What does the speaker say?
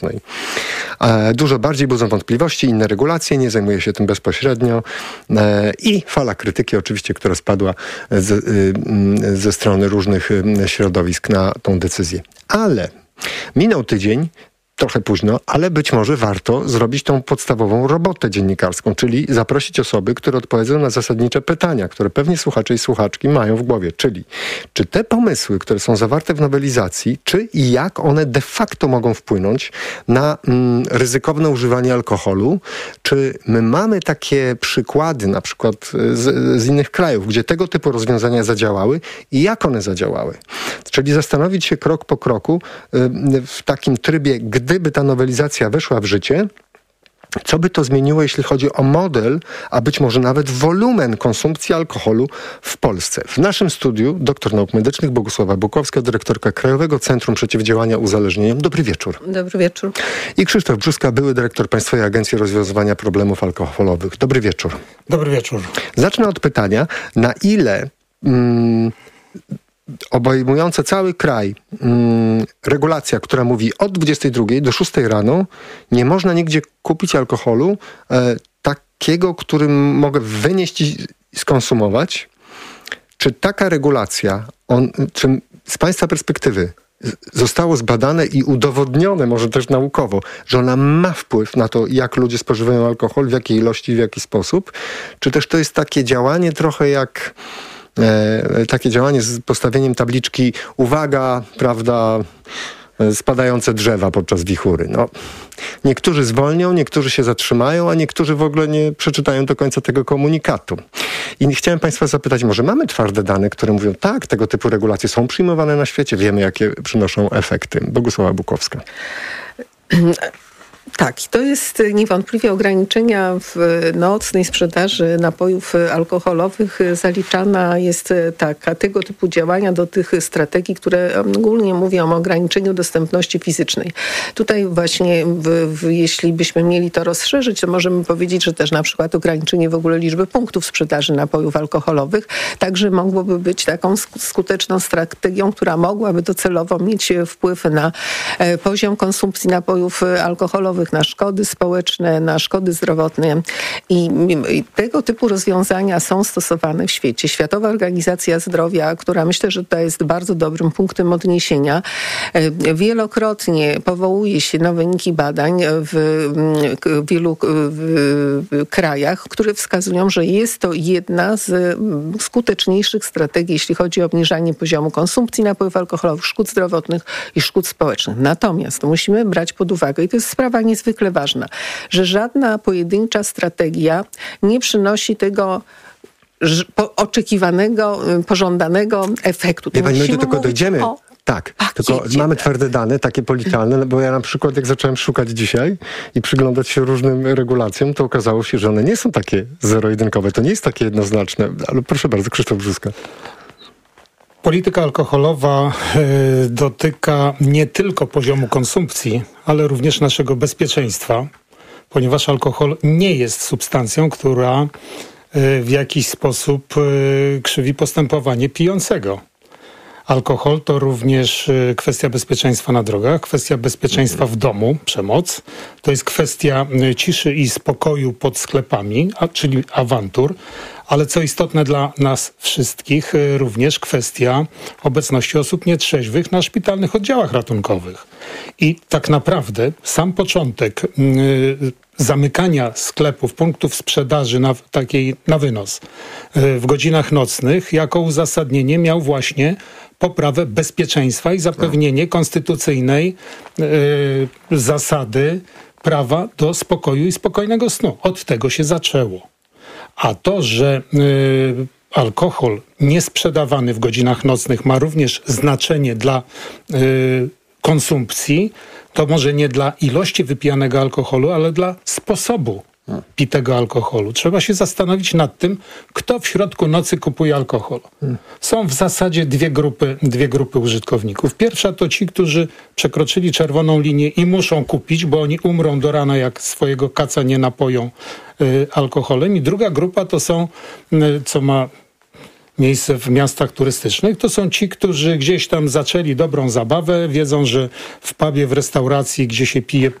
zdrowotnej. Dużo bardziej budzą wątpliwości inne regulacje, nie zajmuje się tym bezpośrednio i fala krytyki oczywiście, która spadła ze strony różnych środowisk na tą decyzję. Ale minął tydzień, trochę późno, ale być może warto zrobić tą podstawową robotę dziennikarską, czyli zaprosić osoby, które odpowiedzą na zasadnicze pytania, które pewnie słuchacze i słuchaczki mają w głowie, czyli czy te pomysły, które są zawarte w nowelizacji, czy i jak one de facto mogą wpłynąć na ryzykowne używanie alkoholu, czy my mamy takie przykłady na przykład z innych krajów, gdzie tego typu rozwiązania zadziałały i jak one zadziałały. Czyli zastanowić się krok po kroku w takim trybie, gdyby ta nowelizacja weszła w życie, co by to zmieniło, jeśli chodzi o model, a być może nawet wolumen konsumpcji alkoholu w Polsce. W naszym studiu doktor nauk medycznych Bogusława Bukowska, dyrektorka Krajowego Centrum Przeciwdziałania Uzależnieniom. Dobry wieczór. Dobry wieczór. I Krzysztof Brzuska, były dyrektor Państwowej Agencji Rozwiązywania Problemów Alkoholowych. Dobry wieczór. Dobry wieczór. Zacznę od pytania, na ile obejmująca cały kraj regulacja, która mówi od 22 do 6 rano nie można nigdzie kupić alkoholu takiego, którym mogę wynieść i skonsumować. Czy taka regulacja, czy z Państwa perspektywy zostało zbadane i udowodnione, może też naukowo, że ona ma wpływ na to, jak ludzie spożywają alkohol, w jakiej ilości, w jaki sposób? Czy też to jest takie działanie trochę jak takie działanie z postawieniem tabliczki uwaga, prawda, spadające drzewa podczas wichury. No, niektórzy zwolnią, niektórzy się zatrzymają, a niektórzy w ogóle nie przeczytają do końca tego komunikatu. I chciałem Państwa zapytać, może mamy twarde dane, które mówią, tak, tego typu regulacje są przyjmowane na świecie, wiemy, jakie przynoszą efekty. Bogusława Bukowska. Tak, to jest niewątpliwie ograniczenia w nocnej sprzedaży napojów alkoholowych. Zaliczana jest taka tego typu działania do tych strategii, które ogólnie mówią o ograniczeniu dostępności fizycznej. Tutaj właśnie, jeśli byśmy mieli to rozszerzyć, to możemy powiedzieć, że też na przykład ograniczenie w ogóle liczby punktów sprzedaży napojów alkoholowych także mogłoby być taką skuteczną strategią, która mogłaby docelowo mieć wpływ na poziom konsumpcji napojów alkoholowych, na szkody społeczne, na szkody zdrowotne i tego typu rozwiązania są stosowane w świecie. Światowa Organizacja Zdrowia, która myślę, że to jest bardzo dobrym punktem odniesienia, wielokrotnie powołuje się na wyniki badań w wielu krajach, które wskazują, że jest to jedna z skuteczniejszych strategii, jeśli chodzi o obniżanie poziomu konsumpcji napojów alkoholowych, szkód zdrowotnych i szkód społecznych. Natomiast musimy brać pod uwagę, i to jest sprawa niezwykle ważna, że żadna pojedyncza strategia nie przynosi tego oczekiwanego, pożądanego efektu. Wie pani, my do tego dojdziemy. Tak, tylko mamy twarde dane, takie policzalne, no bo ja na przykład jak zacząłem szukać dzisiaj i przyglądać się różnym regulacjom, to okazało się, że one nie są takie zero-jedynkowe, to nie jest takie jednoznaczne, ale proszę bardzo, Krzysztof Brzuska. Polityka alkoholowa dotyka nie tylko poziomu konsumpcji, ale również naszego bezpieczeństwa, ponieważ alkohol nie jest substancją, która w jakiś sposób krzywi postępowanie pijącego. Alkohol to również kwestia bezpieczeństwa na drogach, kwestia bezpieczeństwa w domu, przemoc. To jest kwestia ciszy i spokoju pod sklepami, czyli awantur. Ale co istotne dla nas wszystkich, również kwestia obecności osób nietrzeźwych na szpitalnych oddziałach ratunkowych. I tak naprawdę sam początek zamykania sklepów, punktów sprzedaży na wynos w godzinach nocnych jako uzasadnienie miał właśnie poprawę bezpieczeństwa i zapewnienie konstytucyjnej zasady prawa do spokoju i spokojnego snu. Od tego się zaczęło. A to, że alkohol niesprzedawany w godzinach nocnych ma również znaczenie dla konsumpcji, to może nie dla ilości wypijanego alkoholu, ale dla sposobu pitego alkoholu. Trzeba się zastanowić nad tym, kto w środku nocy kupuje alkohol. Są w zasadzie dwie grupy użytkowników. Pierwsza to ci, którzy przekroczyli czerwoną linię i muszą kupić, bo oni umrą do rana, jak swojego kaca nie napoją alkoholem. I druga grupa to są, co ma miejsce w miastach turystycznych, to są ci, którzy gdzieś tam zaczęli dobrą zabawę, wiedzą, że w pubie, w restauracji, gdzie się pije